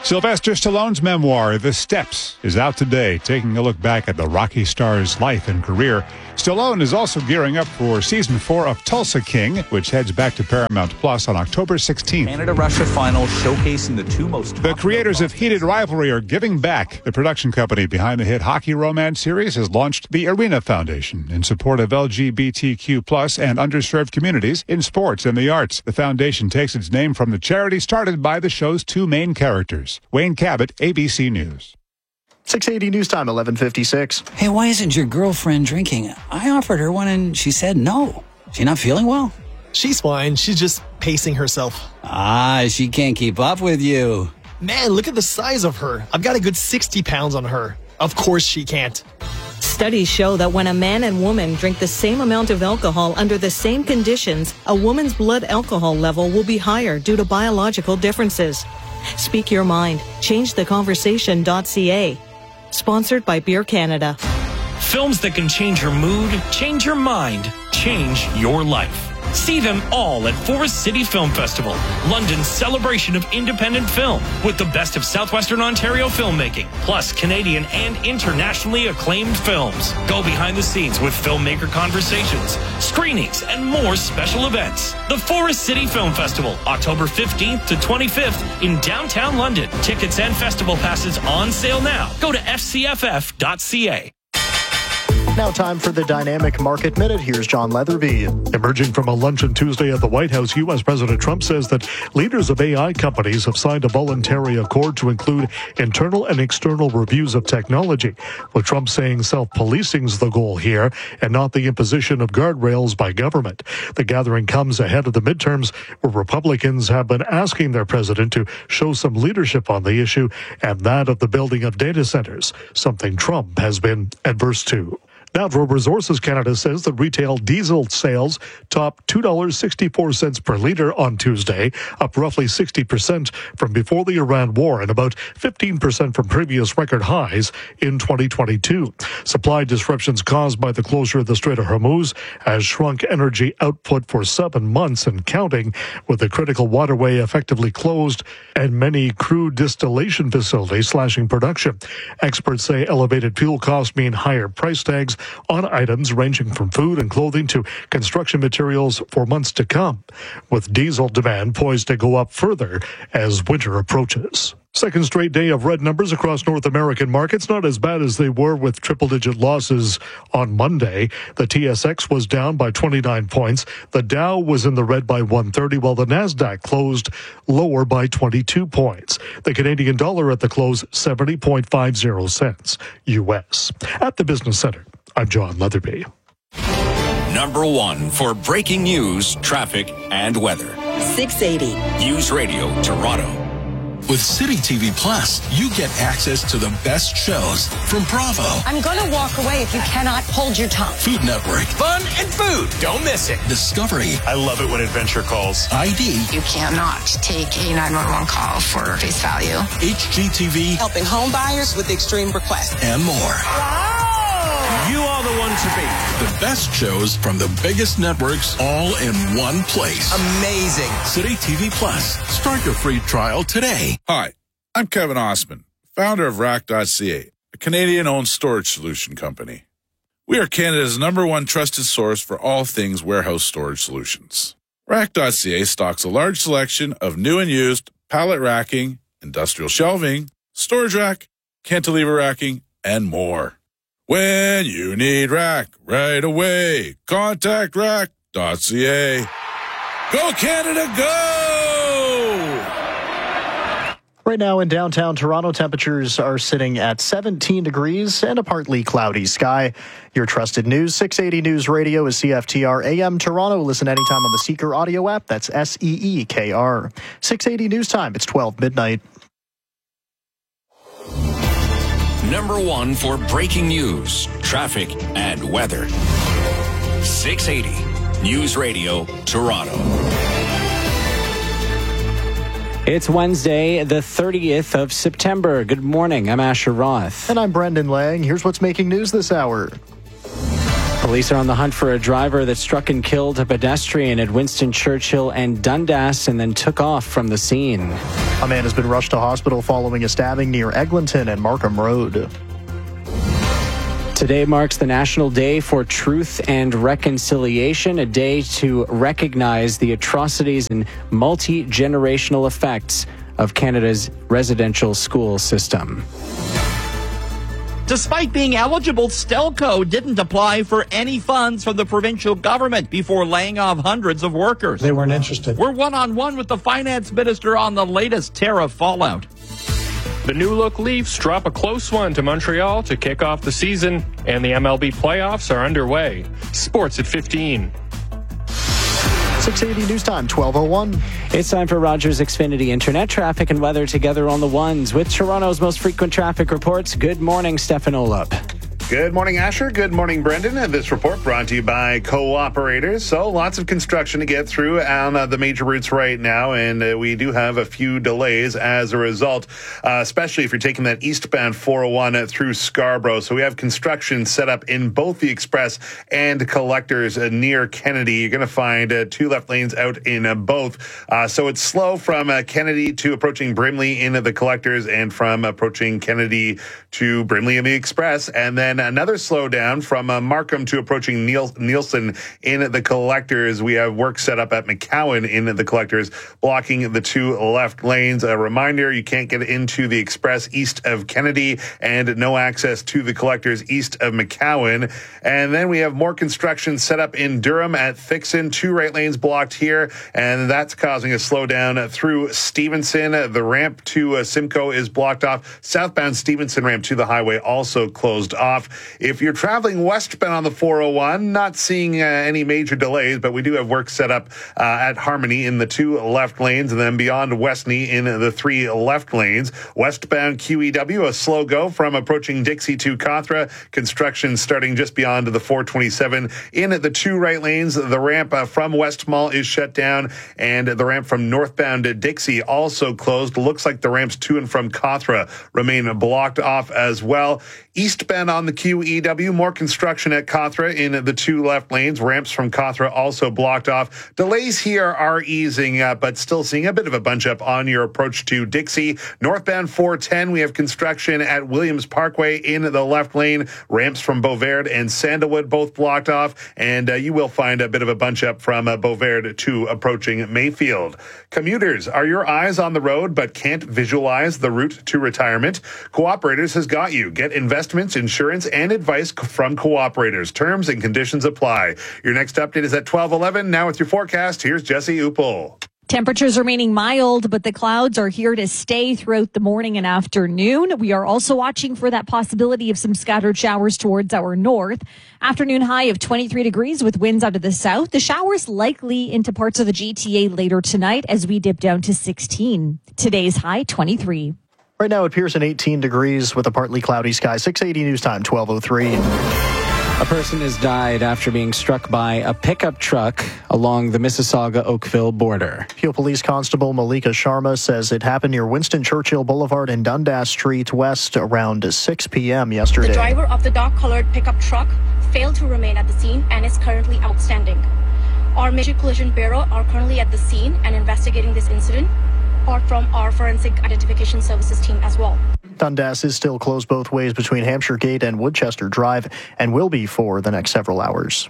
Sylvester Stallone's memoir, The Steps, is out today, taking a look back at the Rocky star's life and career. Stallone is also gearing up for season four of Tulsa King, which heads back to Paramount Plus on October sixteenth. Canada-Russia final showcasing the two most... The creators of Heated Rivalry are giving back. The production company behind the hit hockey romance series has launched the Arena Foundation in support of L G B T Q plus and underserved communities in sports and the arts. The foundation takes its name from the charity started by the show's two main characters. Wayne Cabot, A B C News. six eighty News Time, eleven fifty-six. Hey, why isn't your girlfriend drinking? I offered her one and she said no. She not feeling well? She's fine. She's just pacing herself. Ah, she can't keep up with you. Man, look at the size of her. I've got a good sixty pounds on her. Of course she can't. Studies show that when a man and woman drink the same amount of alcohol under the same conditions, a woman's blood alcohol level will be higher due to biological differences. Speak your mind. change the conversation dot c a. Sponsored by Beer Canada. Films that can change your mood, change your mind, change your life. See them all at Forest City Film Festival, London's celebration of independent film, with the best of Southwestern Ontario filmmaking, plus Canadian and internationally acclaimed films. Go behind the scenes with filmmaker conversations, screenings, and more special events. The Forest City Film Festival, October fifteenth to twenty-fifth in downtown London. Tickets and festival passes on sale now. Go to f c f f dot c a. Now time for the Dynamic Market Minute. Here's John Leatherby. Emerging from a luncheon Tuesday at the White House, U S President Trump says that leaders of A I companies have signed a voluntary accord to include internal and external reviews of technology, with Trump saying self-policing is the goal here and not the imposition of guardrails by government. The gathering comes ahead of the midterms, where Republicans have been asking their president to show some leadership on the issue and that of the building of data centers, something Trump has been adverse to. Natural Resources Canada says that retail diesel sales topped two dollars and sixty-four cents per litre on Tuesday, up roughly sixty percent from before the Iran war and about fifteen percent from previous record highs in twenty twenty-two. Supply disruptions caused by the closure of the Strait of Hormuz has shrunk energy output for seven months and counting, with the critical waterway effectively closed and many crude distillation facilities slashing production. Experts say elevated fuel costs mean higher price tags on items ranging from food and clothing to construction materials for months to come, with diesel demand poised to go up further as winter approaches. Second straight day of red numbers across North American markets, not as bad as they were with triple-digit losses on Monday. The T S X was down by twenty-nine points. The Dow was in the red by one thirty, while the Nasdaq closed lower by twenty-two points. The Canadian dollar at the close, seventy point five zero cents U S. At the Business Center, I'm John Leatherby. Number one for breaking news, traffic, and weather. six eighty. News Radio Toronto. With City T V Plus, you get access to the best shows from Bravo, I'm going to walk away if you cannot hold your tongue. Food Network, Fun and food. Don't miss it. Discovery, I love it when adventure calls. I D, You cannot take a nine one one call for face value. H G T V, helping home buyers with extreme requests, and more. You are the one to beat. The best shows from the biggest networks all in one place. Amazing. City T V Plus. Start your free trial today. Hi, I'm Kevin Osman, founder of Rack dot c a, a Canadian-owned storage solution company. We are Canada's number one trusted source for all things warehouse storage solutions. Rack dot c a stocks a large selection of new and used pallet racking, industrial shelving, storage rack, cantilever racking, and more. When you need rack right away, contact Rack dot c a. Go Canada, go! Right now in downtown Toronto, temperatures are sitting at seventeen degrees and a partly cloudy sky. Your trusted news, six eighty News Radio is C F T R A M Toronto. Listen anytime on the Seeker audio app. That's S E E K R. six eighty News Time. It's twelve midnight. Number one for breaking news, traffic, and weather. six eighty News Radio Toronto. It's Wednesday, the thirtieth of September. Good morning. I'm Asher Roth. And I'm Brendan Lang. Here's what's making news this hour. Police are on the hunt for a driver that struck and killed a pedestrian at Winston Churchill and Dundas and then took off from the scene. A man has been rushed to hospital following a stabbing near Eglinton and Markham Road. Today marks the National Day for Truth and Reconciliation, a day to recognize the atrocities and multi-generational effects of Canada's residential school system. Despite being eligible, Stelco didn't apply for any funds from the provincial government before laying off hundreds of workers. They weren't interested. We're one-on-one with the finance minister on the latest tariff fallout. The new look Leafs drop a close one to Montreal to kick off the season, and the M L B playoffs are underway. Sports at fifteen. six eighty News Time, twelve oh one. It's time for Rogers Xfinity Internet traffic and weather together on the ones with Toronto's most frequent traffic reports. Good morning, Stefan Olop. Good morning, Asher. Good morning, Brendan. And this report brought to you by Cooperators. So lots of construction to get through on uh, the major routes right now, and uh, we do have a few delays as a result, uh, especially if you're taking that eastbound four oh one through Scarborough. So we have construction set up in both the Express and Collectors uh, near Kennedy. You're going to find uh, two left lanes out in uh, both. Uh, so it's slow from uh, Kennedy to approaching Brimley in the Collectors, and from approaching Kennedy to Brimley in the Express. And then another slowdown from uh, Markham to approaching Niel- Nielsen in the Collectors. We have work set up at McCowan in the Collectors, blocking the two left lanes. A reminder, you can't get into the Express east of Kennedy, and no access to the Collectors east of McCowan. And then we have more construction set up in Durham at Thixon. Two right lanes blocked here, and that's causing a slowdown through Stevenson. The ramp to uh, Simcoe is blocked off. Southbound Stevenson ramp to the highway also closed off. If you're traveling westbound on the four oh one, not seeing uh, any major delays, but we do have work set up uh, at Harmony in the two left lanes, and then beyond Westney in the three left lanes. Westbound Q E W, a slow go from approaching Dixie to Cawthra. Construction starting just beyond the four twenty-seven in the two right lanes. The ramp uh, from West Mall is shut down, and the ramp from northbound to Dixie also closed. Looks like the ramps to and from Cawthra remain blocked off as well. Eastbound on the Q E W, more construction at Cawthra in the two left lanes. Ramps from Cawthra also blocked off. Delays here are easing, uh, but still seeing a bit of a bunch up on your approach to Dixie. Northbound four ten, we have construction at Williams Parkway in the left lane. Ramps from Beauvert and Sandalwood both blocked off, and uh, you will find a bit of a bunch up from uh, Beauvert to approaching Mayfield. Commuters, are your eyes on the road but can't visualize the route to retirement? Cooperators has got you. Get investments, insurance, and advice from Cooperators. Terms and conditions apply. Your next update is at twelve eleven. Now with your forecast, here's Jesse Upel. Temperatures remaining mild, but the clouds are here to stay throughout the morning and afternoon. We are also watching for that possibility of some scattered showers towards our north. Afternoon high of twenty-three degrees with winds out of the south. The showers likely into parts of the G T A later tonight as we dip down to sixteen. Today's high, twenty-three. Right now at Pearson, eighteen degrees with a partly cloudy sky. six eighty News Time, twelve oh three. A person has died after being struck by a pickup truck along the Mississauga-Oakville border. Peel Police Constable Malika Sharma says it happened near Winston Churchill Boulevard and Dundas Street West around six p.m. yesterday. The driver of the dark-colored pickup truck failed to remain at the scene and is currently outstanding. Our Major Collision Bureau are currently at the scene and investigating this incident, apart from our Forensic Identification Services team as well. Dundas is still closed both ways between Hampshire Gate and Woodchester Drive and will be for the next several hours.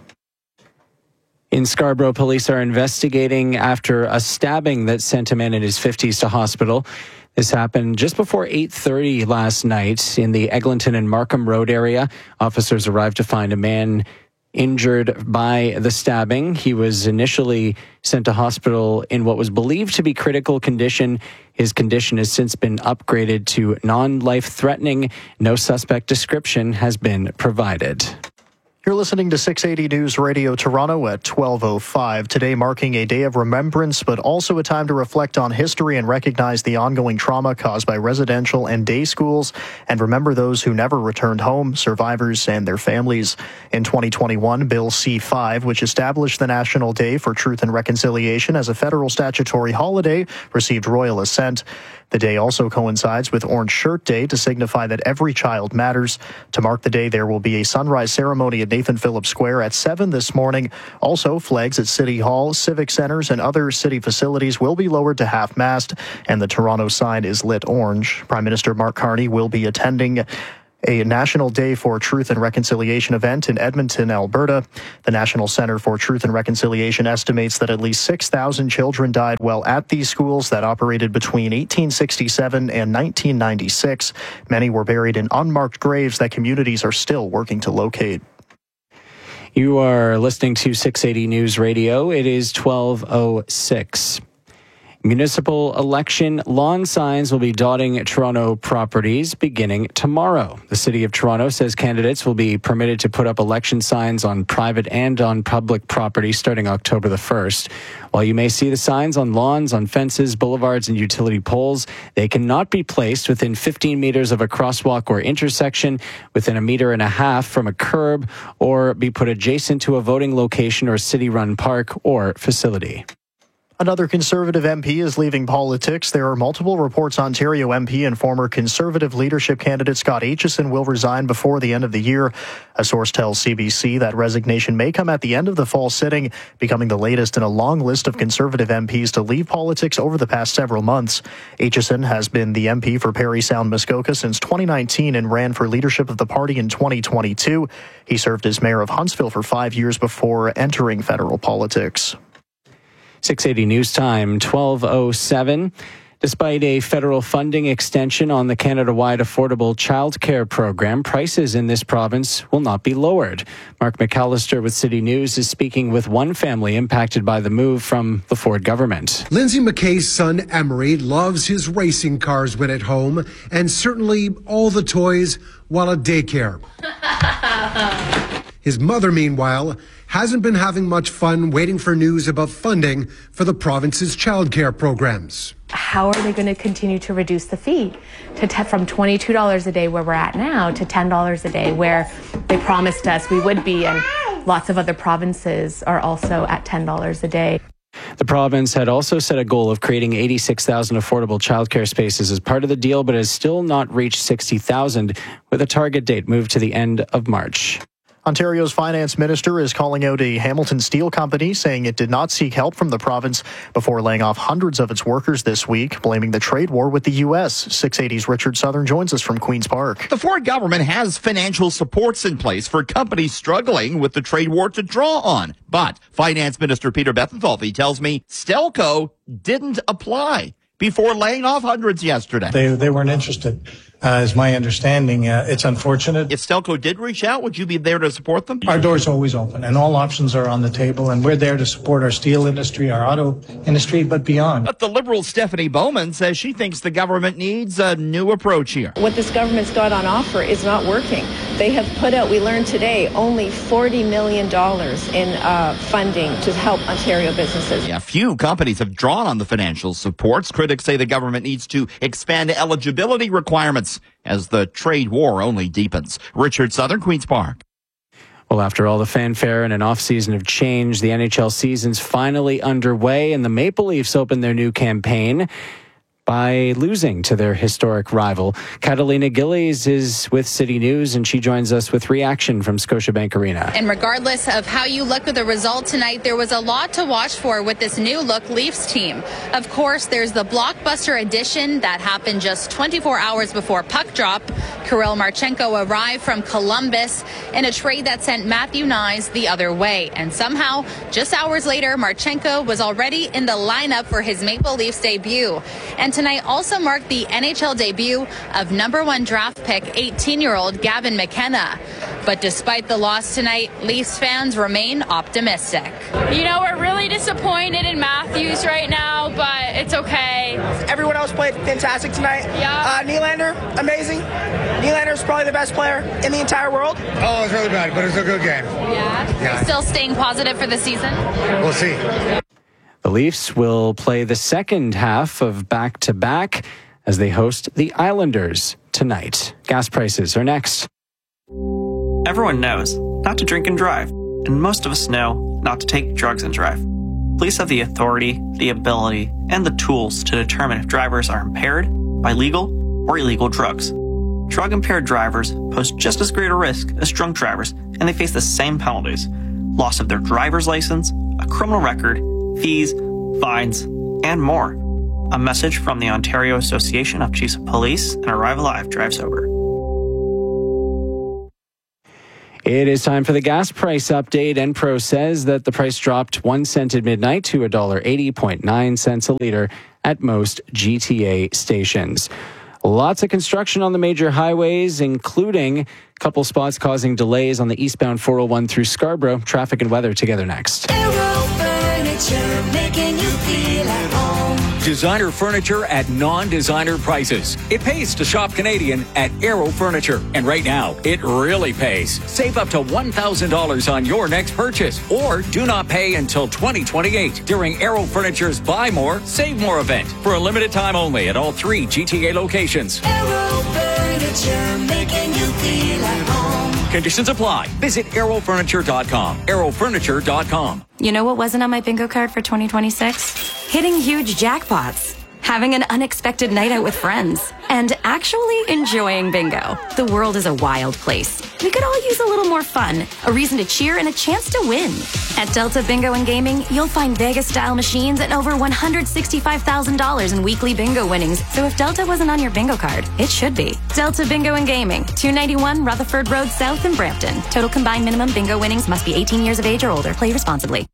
In Scarborough, police are investigating after a stabbing that sent a man in his fifties to hospital. This happened just before eight thirty last night in the Eglinton and Markham Road area. Officers arrived to find a man injured by the stabbing. He was initially sent to hospital in what was believed to be critical condition. His condition has since been upgraded to non-life-threatening. No suspect description has been provided. You're listening to six eighty News Radio Toronto at twelve oh five. Today marking a day of remembrance, but also a time to reflect on history and recognize the ongoing trauma caused by residential and day schools, and remember those who never returned home, survivors and their families. In twenty twenty-one, Bill C five, which established the National Day for Truth and Reconciliation as a federal statutory holiday, received royal assent. The day also coincides with Orange Shirt Day to signify that every child matters. To mark the day, there will be a sunrise ceremony at Nathan Phillips Square at seven this morning. Also, flags at City Hall, Civic Centers, and other city facilities will be lowered to half-mast, and the Toronto sign is lit orange. Prime Minister Mark Carney will be attending a National Day for Truth and Reconciliation event in Edmonton, Alberta. The National Center for Truth and Reconciliation estimates that at least six thousand children died while at these schools that operated between eighteen sixty-seven and nineteen ninety-six. Many were buried in unmarked graves that communities are still working to locate. You are listening to six eighty News Radio. It is twelve oh six. Municipal election lawn signs will be dotting Toronto properties beginning tomorrow. The City of Toronto says candidates will be permitted to put up election signs on private and on public property starting October the first. While you may see the signs on lawns, on fences, boulevards, and utility poles, they cannot be placed within fifteen meters of a crosswalk or intersection, within a meter and a half from a curb, or be put adjacent to a voting location or city-run park or facility. Another Conservative M P is leaving politics. There are multiple reports Ontario M P and former Conservative leadership candidate Scott Aitchison will resign before the end of the year. A source tells C B C that resignation may come at the end of the fall sitting, becoming the latest in a long list of Conservative M Ps to leave politics over the past several months. Aitchison has been the M P for Parry Sound Muskoka since twenty nineteen and ran for leadership of the party in twenty twenty-two. He served as mayor of Huntsville for five years before entering federal politics. six eighty News Time, twelve oh seven. Despite a federal funding extension on the Canada-wide Affordable Child Care Program, prices in this province will not be lowered. Mark McAllister with City News is speaking with one family impacted by the move from the Ford government. Lindsay McKay's son, Emery, loves his racing cars when at home and certainly all the toys while at daycare. His mother, meanwhile, hasn't been having much fun waiting for news about funding for the province's childcare programs. How are they going to continue to reduce the fee to te- from twenty-two dollars a day where we're at now to ten dollars a day where they promised us we would be, and lots of other provinces are also at ten dollars a day. The province had also set a goal of creating eighty-six thousand affordable childcare spaces as part of the deal, but has still not reached sixty thousand, with a target date moved to the end of March. Ontario's finance minister is calling out a Hamilton Steel company, saying it did not seek help from the province before laying off hundreds of its workers this week, blaming the trade war with the U S. six eighty's Richard Southern joins us from Queen's Park. The Ford government has financial supports in place for companies struggling with the trade war to draw on. But Finance Minister Peter Bethlenfalvy tells me Stelco didn't apply before laying off hundreds yesterday. They, they weren't interested. Uh, is my understanding. Uh, it's unfortunate. If Stelco did reach out, would you be there to support them? Our door's always open, and all options are on the table, and we're there to support our steel industry, our auto industry, but beyond. But the Liberal Stephanie Bowman says she thinks the government needs a new approach here. What this government's got on offer is not working. They have put out, we learned today, only forty million dollars in uh, funding to help Ontario businesses. Yeah, few companies have drawn on the financial supports. Critics say the government needs to expand eligibility requirements as the trade war only deepens. Richard Southern, Queen's Park. Well, after all the fanfare and an off-season of change, the N H L season's finally underway, and the Maple Leafs open their new campaign by losing to their historic rival. Catalina Gillies is with City News, and she joins us with reaction from Scotiabank Arena. And regardless of how you look at the result tonight, there was a lot to watch for with this new look Leafs team. Of course, there's the blockbuster addition that happened just twenty-four hours before puck drop. Kirill Marchenko arrived from Columbus in a trade that sent Matthew Knies the other way. And somehow, just hours later, Marchenko was already in the lineup for his Maple Leafs debut. And tonight also marked the N H L debut of number one draft pick eighteen-year-old Gavin McKenna. But despite the loss tonight, Leafs fans remain optimistic. You know, we're really disappointed in Matthews right now, but it's okay. Everyone else played fantastic tonight. Yeah. Uh, Nylander, amazing. Nylander's probably the best player in the entire world. Oh, it was really bad, but it was a good game. Yeah. Yeah. Still staying positive for the season? We'll see. The Leafs will play the second half of back-to-back as they host the Islanders tonight. Gas prices are next. Everyone knows not to drink and drive, and most of us know not to take drugs and drive. Police have the authority, the ability, and the tools to determine if drivers are impaired by legal or illegal drugs. Drug-impaired drivers pose just as great a risk as drunk drivers, and they face the same penalties: loss of their driver's license, a criminal record, fees, fines, and more. A message from the Ontario Association of Chiefs of Police and Arrive Alive Drive Sober. It is time for the gas price update. Enpro says that the price dropped one cent at midnight to one dollar eighty point nine cents a litre at most G T A stations. Lots of construction on the major highways, including a couple spots causing delays on the eastbound four oh one through Scarborough. Traffic and weather together next. Aero Furniture, making you feel at home. Designer furniture at non-designer prices. It pays to shop Canadian at Aero Furniture. And right now, it really pays. Save up to one thousand dollars on your next purchase. Or do not pay until twenty twenty-eight during Aero Furniture's Buy More, Save More event. For a limited time only at all three G T A locations. Aero Furniture, making you feel at home. Conditions apply. Visit aero furniture dot com. aero furniture dot com. You know what wasn't on my bingo card for twenty twenty-six? Hitting huge jackpots, having an unexpected night out with friends, and actually enjoying bingo. The world is a wild place. We could all use a little more fun, a reason to cheer, and a chance to win. At Delta Bingo and Gaming, you'll find Vegas-style machines and over one hundred sixty-five thousand dollars in weekly bingo winnings. So if Delta wasn't on your bingo card, it should be. Delta Bingo and Gaming, two ninety-one Rutherford Road South in Brampton. Total combined minimum bingo winnings must be eighteen years of age or older. Play responsibly.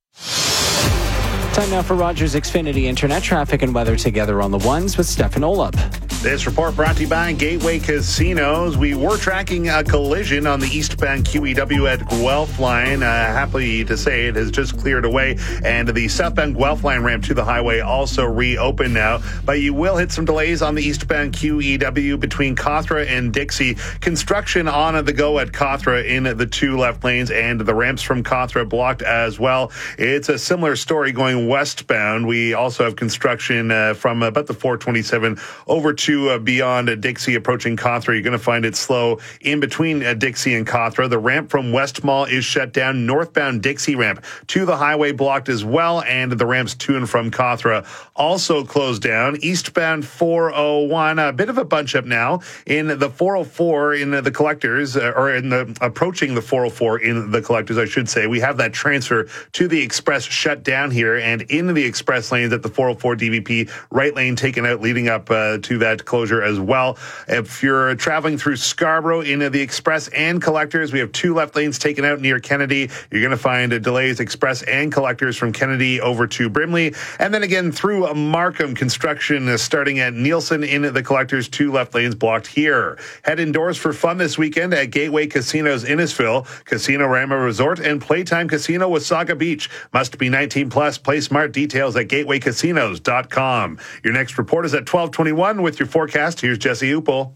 Time now for Rogers Xfinity Internet traffic and weather together on the ones with Stefan Olub. This report brought to you by Gateway Casinos. We were tracking a collision on the eastbound Q E W at Guelph line. Uh, happy to say it has just cleared away, and the southbound Guelph line ramp to the highway also reopened now. But you will hit some delays on the eastbound Q E W between Cawthra and Dixie. Construction on the go at Cawthra in the two left lanes, and the ramps from Cawthra blocked as well. It's a similar story going westbound. We also have construction uh, from about the four twenty-seven over to To, uh, beyond uh, Dixie approaching Cawthra. You're going to find it slow in between uh, Dixie and Cawthra. The ramp from West Mall is shut down. Northbound Dixie ramp to the highway blocked as well, and the ramps to and from Cawthra also closed down. Eastbound four oh one, a bit of a bunch up now in the four oh four in the collectors, uh, or in the approaching the four oh four in the collectors, I should say. We have that transfer to the express shut down here, and in the express lanes at the four oh four D V P, right lane taken out leading up uh, to that closure as well. If you're traveling through Scarborough into the express and collectors, we have two left lanes taken out near Kennedy. You're going to find uh, delays express and collectors from Kennedy over to Brimley. And then again through Markham, construction uh, starting at Nielsen in the collectors, two left lanes blocked here. Head indoors for fun this weekend at Gateway Casinos Innisfil, Casino Rama Resort, and Playtime Casino Wasaga Beach. Must be nineteen plus. Play smart. Details at gateway casinos dot com. Your next report is at twelve twenty-one with your forecast. Here's Jesse Upel.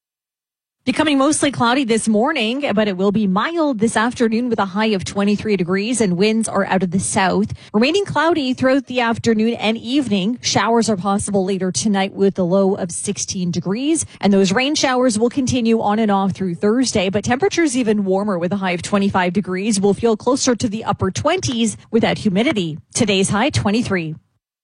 Becoming mostly cloudy this morning, but it will be mild this afternoon with a high of twenty-three degrees, and winds are out of the south. Remaining cloudy throughout the afternoon and evening. Showers are possible later tonight with a low of sixteen degrees, and those rain showers will continue on and off through Thursday, but temperatures even warmer with a high of twenty-five degrees. We'll feel closer to the upper twenties without humidity. Today's high, twenty-three.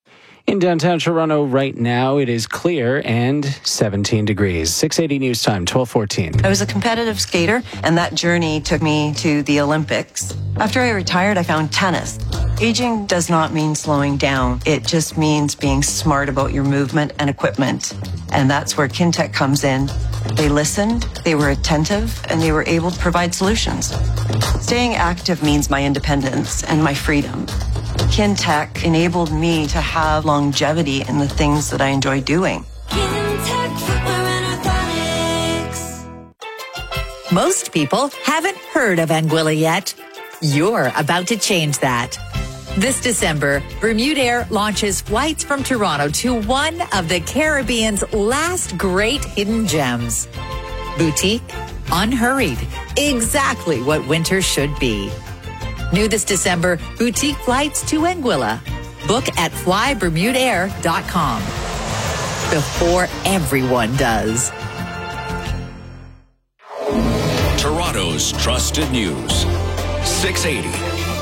In downtown Toronto right now, it is clear and seventeen degrees. six eighty News Time, twelve fourteen. I was a competitive skater, and that journey took me to the Olympics. After I retired, I found tennis. Aging does not mean slowing down. It just means being smart about your movement and equipment. And that's where Kintec comes in. They listened, they were attentive, and they were able to provide solutions. Staying active means my independence and my freedom. Kintec enabled me to have longevity in the things that I enjoy doing. Kintec Footwear and Orthotics. Most people haven't heard of Anguilla yet. You're about to change that. This December, Bermuda Air launches flights from Toronto to one of the Caribbean's last great hidden gems. Boutique, unhurried, exactly what winter should be. New this December, boutique flights to Anguilla. Book at fly bermuda air dot com. Before everyone does. Toronto's trusted news. six eighty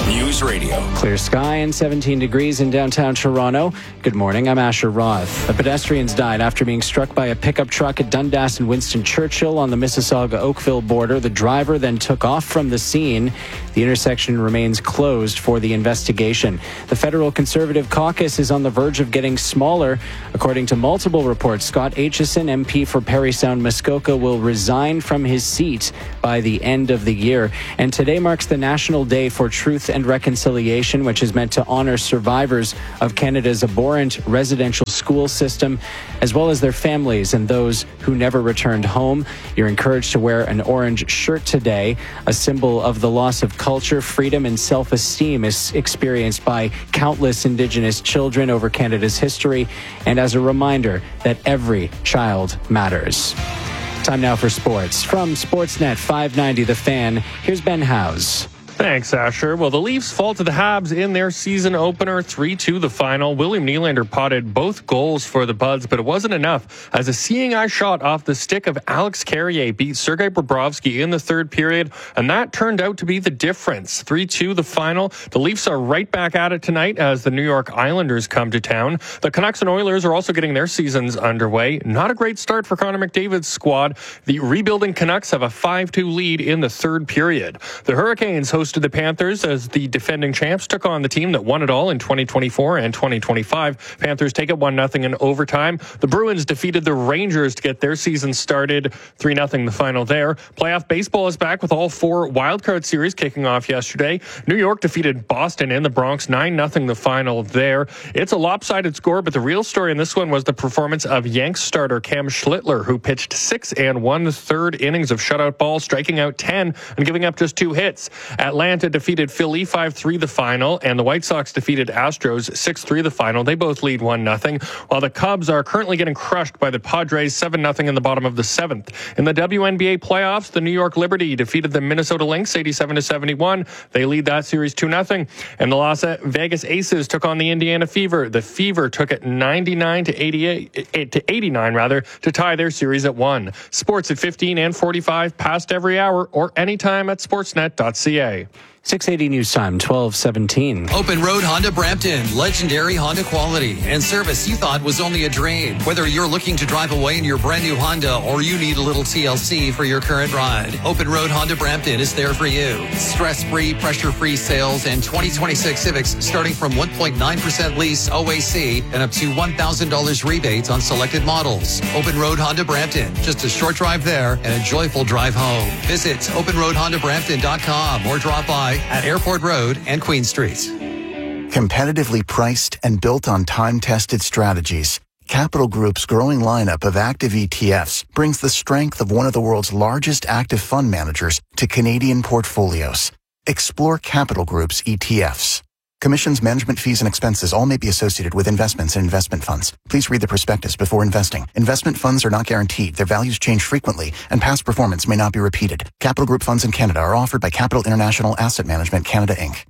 News Radio. Clear sky and seventeen degrees in downtown Toronto. Good morning, I'm Asher Roth. The pedestrians died after being struck by a pickup truck at Dundas and Winston Churchill on the Mississauga-Oakville border. The driver then took off from the scene. The intersection remains closed for the investigation. The Federal Conservative Caucus is on the verge of getting smaller. According to multiple reports, Scott Aitchison, M P for Parry Sound Muskoka, will resign from his seat by the end of the year. And today marks the National Day for Truth and Reconciliation, which is meant to honor survivors of Canada's abhorrent residential school system, as well as their families and those who never returned home. You're encouraged to wear an orange shirt today, a symbol of the loss of culture, freedom, and self-esteem is experienced by countless Indigenous children over Canada's history, and as a reminder that every child matters. Time now for sports. From Sportsnet five ninety The Fan, here's Ben Howes. Thanks, Asher. Well, the Leafs fall to the Habs in their season opener, three two the final. William Nylander potted both goals for the Buds, but it wasn't enough as a seeing eye shot off the stick of Alex Carrier beat Sergei Bobrovsky in the third period, and that turned out to be the difference. three two the final. The Leafs are right back at it tonight as the New York Islanders come to town. The Canucks and Oilers are also getting their seasons underway. Not a great start for Connor McDavid's squad. The rebuilding Canucks have a five two lead in the third period. The Hurricanes host to the Panthers as the defending champs took on the team that won it all in twenty twenty-four and twenty twenty-five. Panthers take it one nothing in overtime. The Bruins defeated the Rangers to get their season started. three nothing the final there. Playoff baseball is back with all four wildcard series kicking off yesterday. New York defeated Boston in the Bronx nine nothing the final there. It's a lopsided score, but the real story in this one was the performance of Yanks starter Cam Schlittler, who pitched six and one third innings of shutout ball, striking out ten and giving up just two hits. Atlanta defeated Philly five three the final, and the White Sox defeated Astros six three the final. They both lead one nothing, while the Cubs are currently getting crushed by the Padres seven nothing in the bottom of the seventh. In the W N B A playoffs, the New York Liberty defeated the Minnesota Lynx eighty-seven to seventy-one. They lead that series two nothing. And the Las Vegas Aces took on the Indiana Fever. The Fever took it ninety-nine to eighty-eight to eighty-nine rather to tie their series at one. Sports at fifteen and forty-five past every hour or anytime at sportsnet dot c a. six eighty News Time, twelve seventeen. Open Road Honda Brampton. Legendary Honda quality and service you thought was only a dream. Whether you're looking to drive away in your brand new Honda or you need a little T L C for your current ride, Open Road Honda Brampton is there for you. Stress-free, pressure-free sales and twenty twenty-six Civics starting from one point nine percent lease O A C and up to one thousand dollars rebates on selected models. Open Road Honda Brampton. Just a short drive there and a joyful drive home. Visit open road honda brampton dot com or drop by at Airport Road and Queen Street. Competitively priced and built on time-tested strategies, Capital Group's growing lineup of active E T Fs brings the strength of one of the world's largest active fund managers to Canadian portfolios. Explore Capital Group's E T Fs. Commissions, management fees, and expenses all may be associated with investments in investment funds. Please read the prospectus before investing. Investment funds are not guaranteed. Their values change frequently, and past performance may not be repeated. Capital Group funds in Canada are offered by Capital International Asset Management Canada, Incorporated.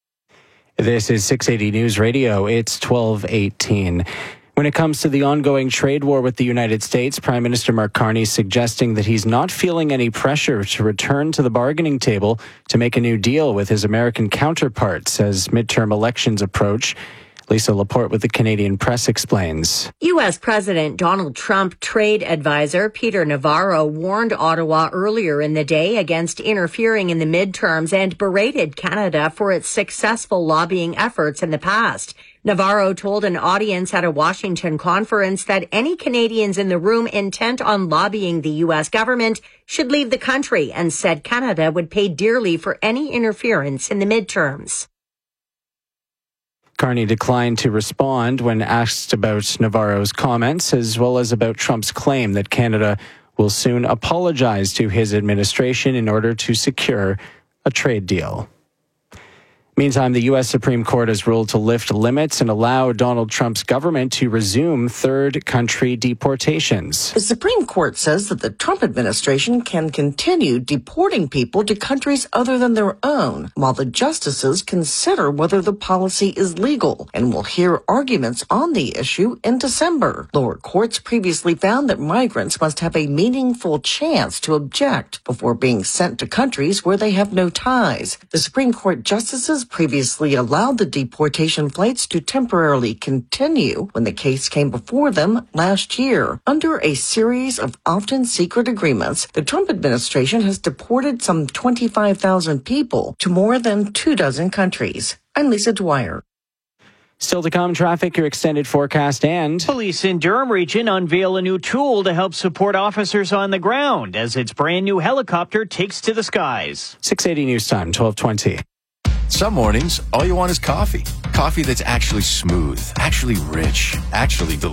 This is six eighty News Radio. It's twelve eighteen. When it comes to the ongoing trade war with the United States, Prime Minister Mark Carney suggesting that he's not feeling any pressure to return to the bargaining table to make a new deal with his American counterparts as midterm elections approach. Lisa Laporte with the Canadian Press explains. U S. President Donald Trump trade advisor Peter Navarro warned Ottawa earlier in the day against interfering in the midterms and berated Canada for its successful lobbying efforts in the past. Navarro told an audience at a Washington conference that any Canadians in the room intent on lobbying the U S government should leave the country and said Canada would pay dearly for any interference in the midterms. Carney declined to respond when asked about Navarro's comments, as well as about Trump's claim that Canada will soon apologize to his administration in order to secure a trade deal. Meantime, the U S. Supreme Court has ruled to lift limits and allow Donald Trump's government to resume third country deportations. The Supreme Court says that the Trump administration can continue deporting people to countries other than their own, while the justices consider whether the policy is legal, and will hear arguments on the issue in December. Lower courts previously found that migrants must have a meaningful chance to object before being sent to countries where they have no ties. The Supreme Court justices previously allowed the deportation flights to temporarily continue when the case came before them last year. Under a series of often secret agreements, the Trump administration has deported some twenty-five thousand people to more than two dozen countries. I'm Lisa Dwyer. Still to come, traffic, your extended forecast, and police in Durham region unveil a new tool to help support officers on the ground as its brand new helicopter takes to the skies. six eighty News Time, twelve twenty. Some mornings, all you want is coffee. Coffee that's actually smooth, actually rich, actually delicious.